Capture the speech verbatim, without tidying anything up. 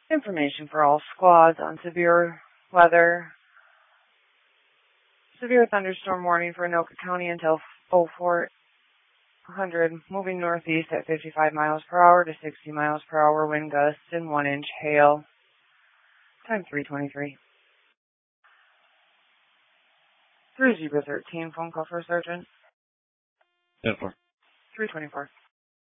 Information for all squads on severe weather. Severe thunderstorm warning for Anoka County until oh four hundred, moving northeast at fifty-five miles per hour to sixty miles per hour, wind gusts and one inch hail. Time three twenty-three. three zero thirteen, phone call for a sergeant. ten four. three twenty-four.